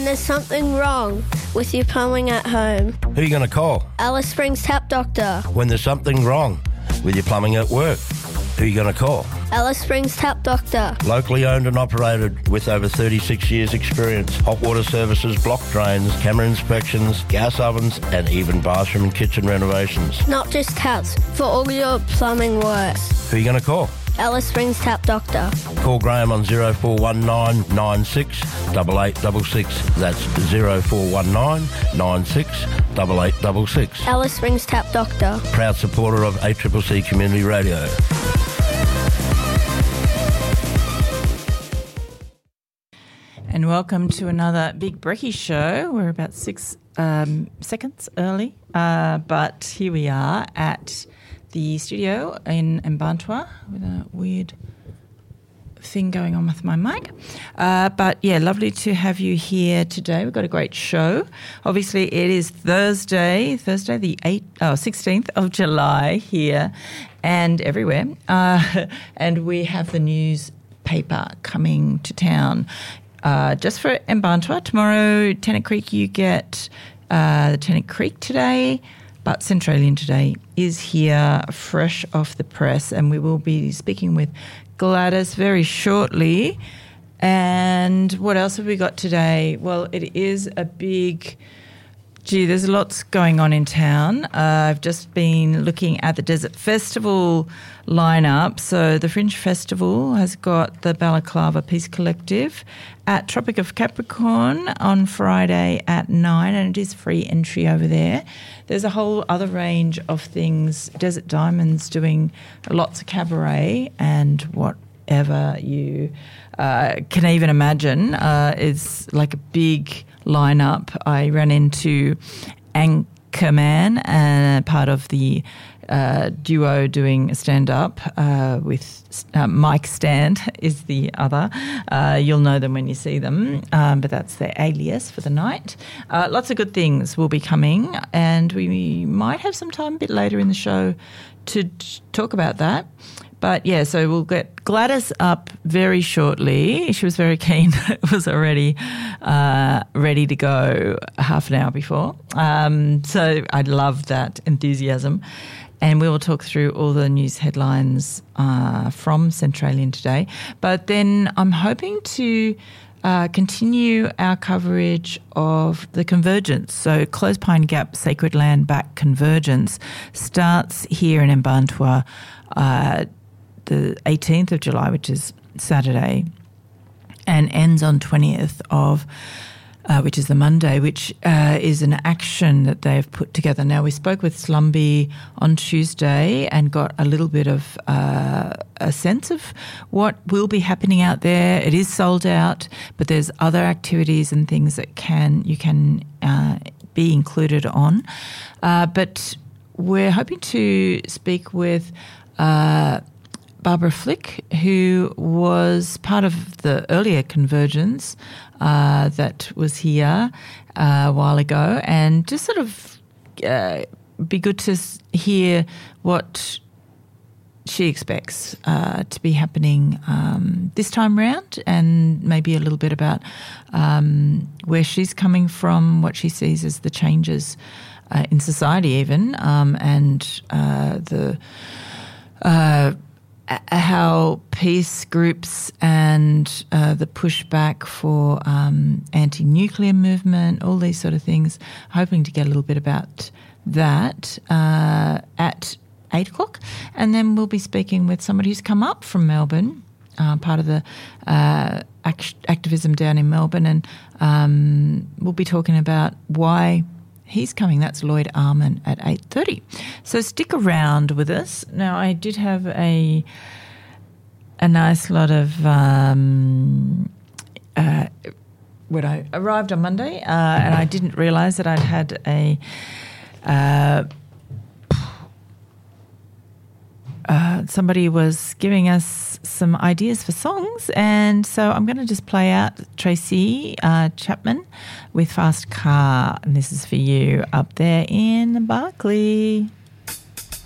there's something wrong with your plumbing at home. Who are you going to call? Alice Springs Tap Doctor. When there's something wrong with your plumbing at work, who are you going to call? Alice Springs Tap Doctor. Locally owned and operated with over 36 years experience. Hot water services, block drains, camera inspections, gas ovens and even bathroom and kitchen renovations. Not just taps, for all your plumbing works. Who are you going to call? Alice Springs Tap Doctor. Call Graham on 0419 96 8866. That's 0419 96 8866. Alice Springs Tap Doctor. Proud supporter of ACCC Community Radio. And welcome to another Big Brekkie show. We're about 6 seconds early, but here we are at the studio in Mbantua with a weird thing going on with my mic. But yeah, lovely to have you here today. We've got a great show. Obviously, it is Thursday the 16th of July here and everywhere. And we have the newspaper coming to town. Just for Mbantua, tomorrow, Tennant Creek, you get the Tennant Creek today, but Centralian today is here fresh off the press, and we will be speaking with Gladys very shortly. And what else have we got today? Well, it is a big... there's lots going on in town. I've just been looking at the Desert Festival lineup. So the Fringe Festival has got the Balaclava Peace Collective at Tropic of Capricorn on Friday at 9, and it is free entry over there. There's a whole other range of things. Desert Diamonds doing lots of cabaret and whatever you can even imagine is like a big lineup. I ran into Anchorman, part of the duo doing a stand-up with Mike Stand is the other. You'll know them when you see them, but that's their alias for the night. Lots of good things will be coming, and we might have some time a bit later in the show to talk about that. But, yeah, so we'll get Gladys up very shortly. She was very keen. It was already ready to go half an hour before. So I love that enthusiasm. And we will talk through all the news headlines from Centralian today. But then I'm hoping to continue our coverage of the Convergence. So Closepine Gap Sacred Land Back Convergence starts here in Mbantua the 18th of July, which is Saturday, and ends on 20th of, which is the Monday, which is an action that they've put together. Now, we spoke with Slumby on Tuesday and got a little bit of a sense of what will be happening out there. It is sold out, but there's other activities and things that you can be included on. But we're hoping to speak with Barbara Flick, who was part of the earlier Convergence that was here a while ago, and just sort of be good to hear what she expects to be happening this time round, and maybe a little bit about where she's coming from, what she sees as the changes in society even, and how peace groups and the pushback for anti-nuclear movement, all these sort of things, hoping to get a little bit about that at 8 o'clock. And then we'll be speaking with somebody who's come up from Melbourne, part of the activism down in Melbourne, and we'll be talking about why he's coming. That's Lloyd Arman at 8:30. So stick around with us. Now, I did have a nice lot of when I arrived on Monday, and I didn't realise that I'd had somebody was giving us some ideas for songs, and so I'm going to just play out Tracy Chapman with Fast Car, and this is for you up there in Barclay.